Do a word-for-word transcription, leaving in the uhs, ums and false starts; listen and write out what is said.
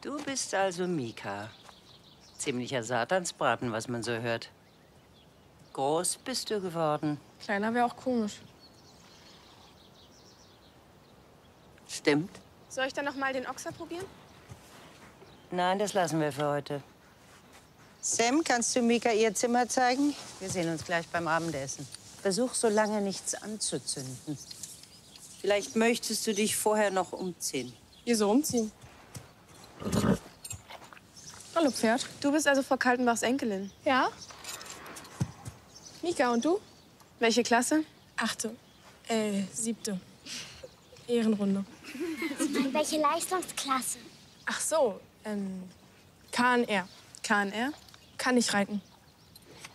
Du bist also Mika. Ziemlicher Satansbraten, was man so hört. Groß bist du geworden. Kleiner wäre auch komisch. Stimmt. Soll ich dann noch mal den Ochser probieren? Nein, das lassen wir für heute. Sam, kannst du Mika ihr Zimmer zeigen? Wir sehen uns gleich beim Abendessen. Versuch so lange nichts anzuzünden. Vielleicht möchtest du dich vorher noch umziehen. Wieso umziehen? Hallo, Pferd. Du bist also Frau Kaltenbachs Enkelin? Ja. Mika, und du? Welche Klasse? Achte. Äh, siebte. Ehrenrunde. Welche Leistungsklasse? Ach so, ähm, K N R. K N R? Kann ich reiten.